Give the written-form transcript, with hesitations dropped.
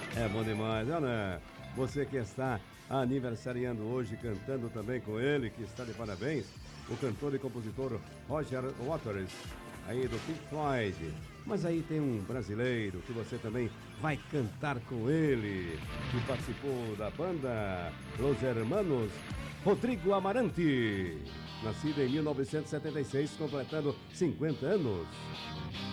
É bom demais, Ana. Você que está aniversariando hoje, cantando também com ele, que está de parabéns, o cantor e compositor Roger Waters, aí do Pink Floyd. Mas aí tem um brasileiro que você também vai cantar com ele, que participou da banda Los Hermanos, Rodrigo Amarante, nascido em 1976, completando 50 anos.